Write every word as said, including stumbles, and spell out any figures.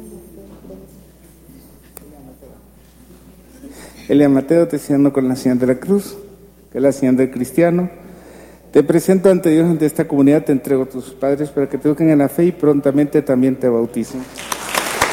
Elia Mateo, te signo con la señal de la cruz, que es la señal del cristiano. Te presento ante Dios, ante esta comunidad, te entrego a tus padres para que te eduquen en la fe y prontamente también te bauticen.